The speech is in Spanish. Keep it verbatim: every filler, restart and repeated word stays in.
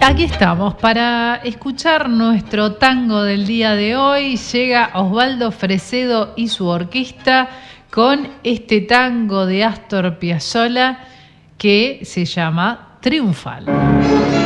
Aquí estamos para escuchar nuestro tango del día de hoy. Llega Osvaldo Fresedo y su orquesta con este tango de Astor Piazzolla que se llama Triunfal.